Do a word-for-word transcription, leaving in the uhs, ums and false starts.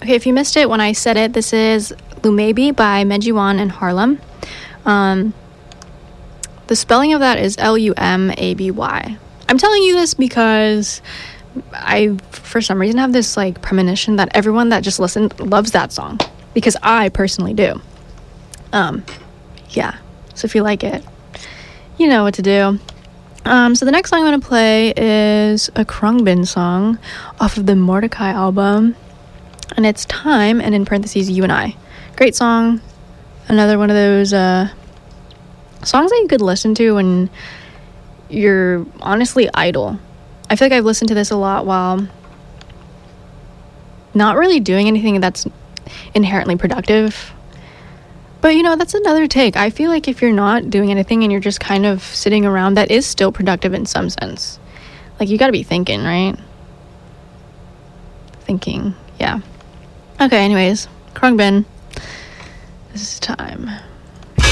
Okay, if you missed it when I said it, this is Lumaybe by Mejiwan and Harlem. Um, the spelling of that is L U M A B Y. I'm telling you this because I, for some reason, have this like premonition that everyone that just listened loves that song, because I personally do. Um, yeah. So if you like it, you know what to do. Um, so the next song I'm going to play is a Khruangbin song off of the Mordecai album, and it's Time, and in parentheses, You and I. Great song. Another one of those uh, songs that you could listen to when you're honestly idle. I feel like I've listened to this a lot while not really doing anything that's inherently productive. But, you know, that's another take. I feel like if you're not doing anything and you're just kind of sitting around, that is still productive in some sense. Like, you gotta be thinking, right? Thinking, yeah. Okay, anyways. Khruangbin. This is Time.